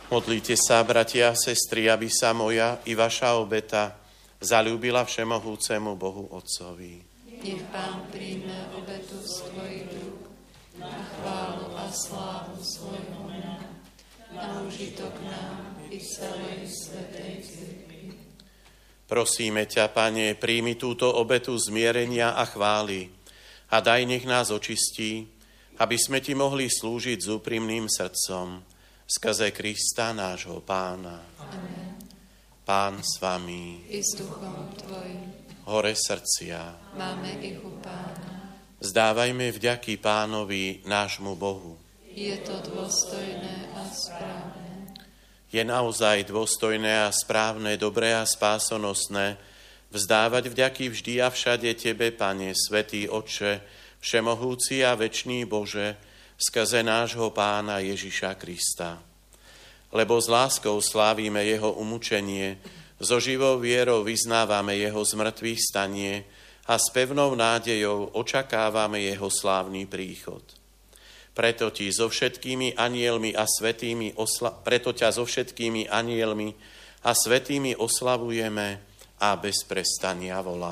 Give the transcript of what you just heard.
Modlite sa, bratia a sestry, aby sa moja i vaša obeta zaľúbila všemohúcemu Bohu Otcovi. Nech Pán príjme obetu z tvojich rúk na chválu a slávu svojho mena, na užitok nám i celej svätej cirkvi. Prosíme ťa, Pane, príjmi túto obetu zmierenia a chvály a daj, nech nás očistí, aby sme ti mohli slúžiť s úprimným srdcom, skrze Krista nášho Pána. Amen. Pán s vami. I s duchom tvojim. Hore srdcia. Máme ich u Pána. Zdávajme vďaky Pánovi, nášmu Bohu. Je to dôstojné a správne. Je naozaj dôstojné a správne, dobré a spásonosné vzdávať vďaky vždy a všade Tebe, Pane, Svätý Otče, všemohúci a večný Bože, skrze nášho Pána Ježiša Krista. Lebo s láskou slávime jeho umučenie, so živou vierou vyznávame jeho zmrtvých stanie a s pevnou nádejou očakávame jeho slávny príchod. Preto ťa so všetkými anielmi a svätými oslavujeme a bez prestania voláme.